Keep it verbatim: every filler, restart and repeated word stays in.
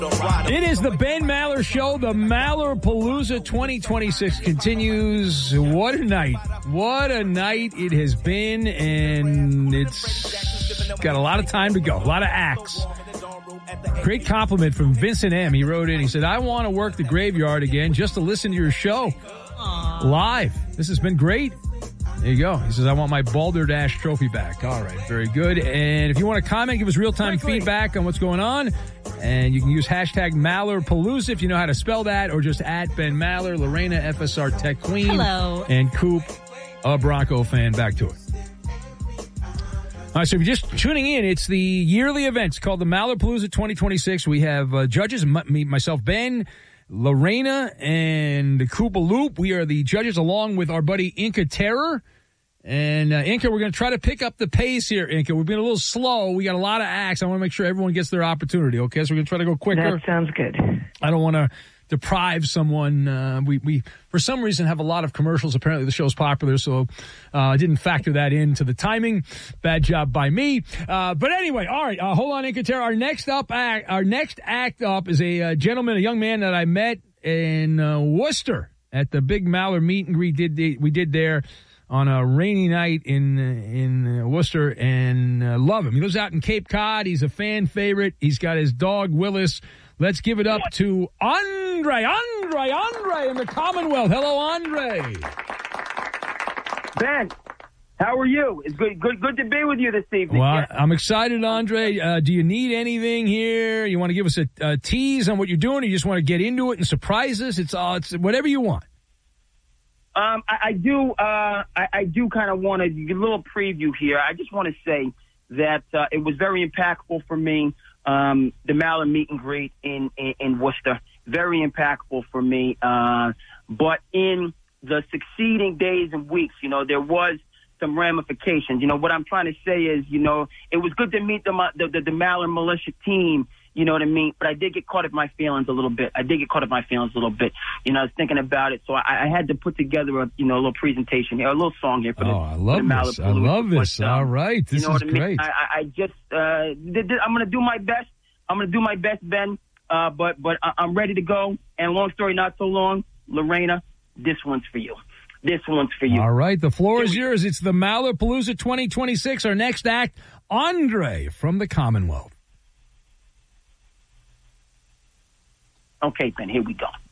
It is the Ben Maller Show. The Mallerpalooza twenty twenty-six continues. What a night. What a night it has been, and it's got a lot of time to go. A lot of acts. Great compliment from Vincent M. He wrote in. He said, I want to work the graveyard again just to listen to your show live. This has been great. There you go. He says, I want my Balderdash trophy back. All right, very good. And if you want to comment, give us real-time feedback on what's going on. And you can use hashtag Mallerpalooza if you know how to spell that, or just at Ben Maller, Lorena, F S R Tech Queen. Hello. And Coop, a Bronco fan. Back to it. All right, so if you're just tuning in, it's the yearly event. It's called the Mallerpalooza twenty twenty-six. We have uh, judges, m- me, myself, Ben, Lorena, and Koopa Loop. We are the judges along with our buddy Inca Terror. And, uh, Inca, we're going to try to pick up the pace here, Inca. We've been a little slow. We got a lot of acts. I want to make sure everyone gets their opportunity, okay? So we're going to try to go quicker. That sounds good. I don't want to deprive someone. Uh, we, we, for some reason, have a lot of commercials. Apparently the show's popular, so uh, I didn't factor that into the timing. Bad job by me. Uh, but anyway, all right, uh, hold on, Inca Terror. Our next up act, our next act up is a uh, gentleman, a young man that I met in uh, Worcester at the Big Maller meet and greet did we did there on a rainy night in in uh, Worcester, and uh, love him. He lives out in Cape Cod. He's a fan favorite. He's got his dog Willis. Let's give it up to Andre, Andre, Andre in the Commonwealth. Hello, Andre. Ben, how are you? It's good, good, good to be with you this evening. Well, yeah. I'm excited, Andre. Uh, do you need anything here? You want to give us a, a tease on what you're doing, or you just want to get into it and surprise us? It's uh, it's whatever you want. Um, I, I do, uh, I, I do kind of want to get a little preview here. I just want to say that uh, it was very impactful for me. Um, the Maller meet and greet in, in, in Worcester, very impactful for me. Uh, but in the succeeding days and weeks, you know, there was some ramifications. You know, what I'm trying to say is, you know, it was good to meet the, the, the, the Maller militia team, you know what I mean? But I did get caught up in my feelings a little bit. I did get caught up in my feelings a little bit. You know, I was thinking about it, so I, I had to put together a, you know, a little presentation here, a little song here for the, oh, I love for the this. I love this. But, um, all right. This you know is what I mean? great. I, I just, uh, did, did, I'm going to do my best. I'm going to do my best, Ben. Uh, but, but I, I'm ready to go. And long story not so long, Lorena, this one's for you. This one's for you. All right. The floor is yours. It's the Mallerpalooza twenty twenty-six. Our next act, Andre from the Commonwealth. Okay, Ben, here we go.